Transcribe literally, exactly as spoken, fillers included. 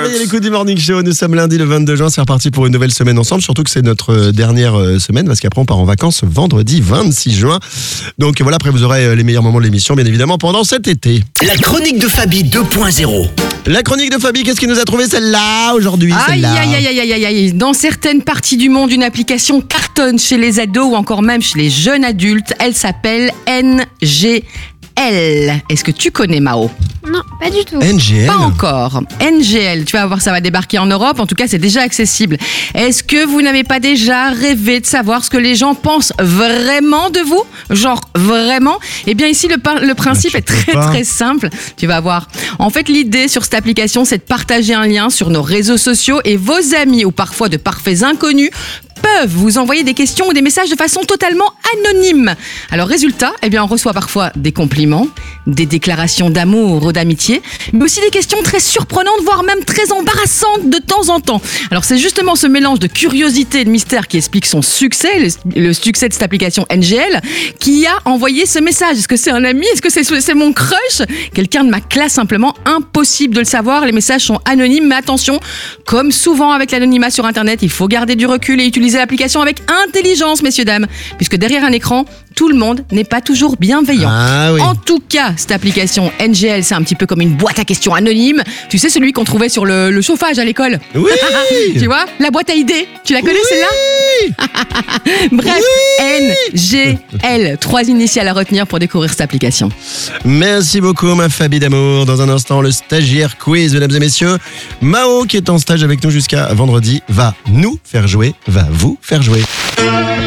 réveil à l'écoute du Morning Show. Nous sommes lundi le vingt-deux juin. C'est reparti pour une nouvelle semaine ensemble. Surtout que c'est notre dernière semaine parce qu'après on part en vacances vendredi vingt-six juin. Donc voilà, après vous aurez les meilleurs moments de l'émission bien évidemment pendant cet été. La chronique de Fabi deux point zéro. La chronique de Fabi, qu'est-ce qu'il nous a trouvé celle-là aujourd'hui Aïe, celle-là aïe, aïe, aïe, aïe, aïe. Dans certaines parties du monde, une application cartonne chez les ados ou encore même chez les jeunes adultes. Elle s'appelle N G L. Est-ce que tu connais, Mao? Non, pas du tout. N G L. Pas encore. N G L, tu vas voir, ça va débarquer en Europe. En tout cas, c'est déjà accessible. Est-ce que vous n'avez pas déjà rêvé de savoir ce que les gens pensent vraiment de vous? Genre, vraiment? Eh bien, ici, le, par- le principe Ah, est tu peux très, pas. très simple. Tu vas voir. En fait, l'idée sur cette application, c'est de partager un lien sur nos réseaux sociaux et vos amis ou parfois de parfaits inconnus peuvent vous envoyer des questions ou des messages de façon totalement anonyme. Alors résultat, eh bien on reçoit parfois des compliments, des déclarations d'amour ou d'amitié, mais aussi des questions très surprenantes, voire même très embarrassantes de temps en temps. Alors c'est justement ce mélange de curiosité et de mystère qui explique son succès, le, le succès de cette application N G L, qui a envoyé ce message. Est-ce que c'est un ami? Est-ce que c'est, c'est mon crush? Quelqu'un de ma classe? Simplement impossible de le savoir. Les messages sont anonymes, mais attention, comme souvent avec l'anonymat sur Internet, il faut garder du recul et utiliser l'application avec intelligence, messieurs, dames, puisque derrière un écran, tout le monde n'est pas toujours bienveillant. Ah oui. En tout cas, cette application N G L, c'est un petit peu comme une boîte à questions anonyme. Tu sais, celui qu'on trouvait sur le, le chauffage à l'école. Oui. Tu vois, la boîte à idées. Tu la connais, Oui. celle-là? Bref, N G L, trois initiales à retenir pour découvrir cette application. Merci beaucoup ma Fabi d'amour. Dans un instant, le stagiaire quiz, mesdames et messieurs. Mao, qui est en stage avec nous jusqu'à vendredi, va nous faire jouer, va vous faire jouer.